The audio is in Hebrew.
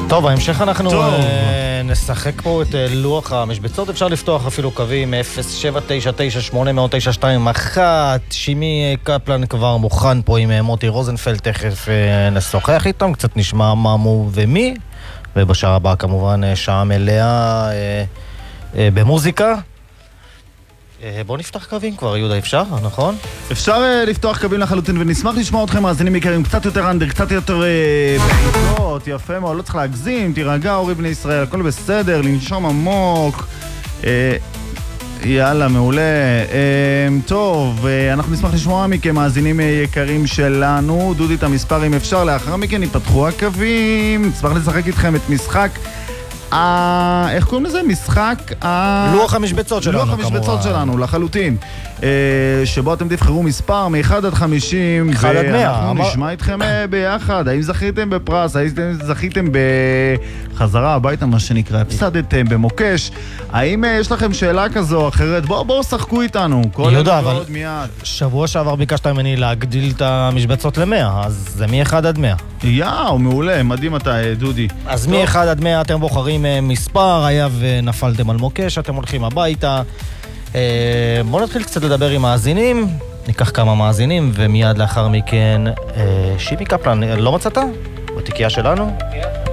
טוב, בהמשך אנחנו נשחק פה את לוח המשבצות. אפשר לפתוח אפילו קווים 079980921. שימי קפלן כבר מוכן פה עם מוטי רוזנפלד, תכף נשוחח איתם, קצת נשמע מה מו ומי, ובשעה הבאה כמובן שעה מלאה במוזיקה. בואו נפתח קווים כבר, יהודה, אפשר, נכון? אפשר לפתוח קווים לחלוטין, ונשמח לשמוע אתכם מאזינים יקרים, קצת יותר אנדר, קצת יותר בעיטות, יפה מאוד, לא צריך להגזים, תירגע אורי בני ישראל, הכל בסדר, לנשום עמוק, יאללה, מעולה. טוב, אנחנו נשמח לשמוע מכם מאזינים יקרים שלנו, דודי את המספר אם אפשר, לאחר מכן ייפתחו הקווים, נשמח לשחק איתכם את משחק איך קוראים לזה? משחק לוח המשבצות שלנו, לוח המשבצות שלנו, לחלוטין, שבו אתם תבחרו מספר מ-1 עד 50 1 עד 100. ואנחנו נשמע איתכם ביחד. האם זכיתם בפרס? האם זכיתם בחזרה הביתה, מה שנקרא, הפסדתם במוקש? האם יש לכם שאלה כזו או אחרת? בואו שחקו איתנו. יהודה, אבל שבוע שעבר ביקשת ממני להגדיל את המשבצות ל-100, אז זה מ-1 עד 100. יאו, מעולה, מדהים אתה, דודי. אז מ-1 עד 100 אתם בוחרים מספר, היה ונפלתם על מוקש, אתם הולכים הביתה. בואו נתחיל קצת לדבר עם מאזינים, ניקח כמה מאזינים, ומיד לאחר מכן שימי קפלן, לא מצאת? בתיקייה שלנו?